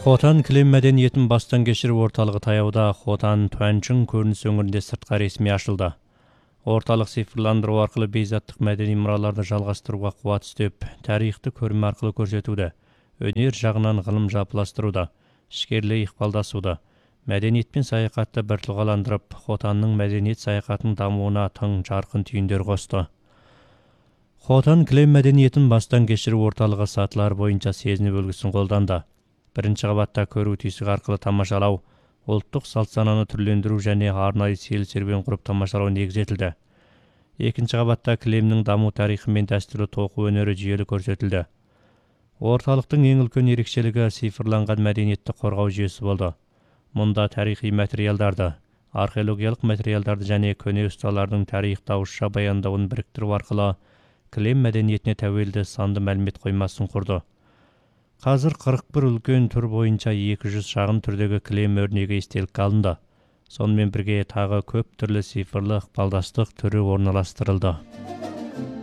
Хотан кілем мәдениетін бастан кешіру орталығы таяуда Хотан Туанчың көрініс өңірінде сыртқа ресми ашылды. Орталық цифрландыру арқылы бейзаттық мәдени мұраларды жалғастыруға қуат істеп, тарихты көрме арқылы көрсетуді, өнер жағынан ғылым жапыластыруды, ішкерлей ықпалдасуды, мәдениетпен саяхатты біртұлғаландырып, Хотанның мәдениет саяхатының дамуына тың жарқын түйіндер қосты. Хотан кілем мәдениетін бастан кешіру орталығы сатылар бойынша сезініп үлгісін қолданды. Бірінші қабатта көру түйсігі арқылы тамашалау, ұлттық салт-сананы түрлендіру және арнайы серуен құрып тамашалау негізделді. Екінші қабатта кілемнің даму тарихы мен дәстүрлі тоқу өнері жүйелі көрсетілді. Орталықтың ең үлкен ерекшелігі цифрланған мәдениетті қорғау жүйесі болды. Мұнда тарихи материалдарды, археологиялық материалдарды және көне ұсталардың тарихтауызша баяндауын біріктіру арқылы кілем мәдениетіне тәуелді санды мәлімет қоймасын құрды. Қазір 41 үлкен түр бойынша 200 шағын түрдегі кілем өрнегі естелікке алынды. Сонымен бірге тағы көп түрлі цифрлы ықпалдастық түрі орналастырылды.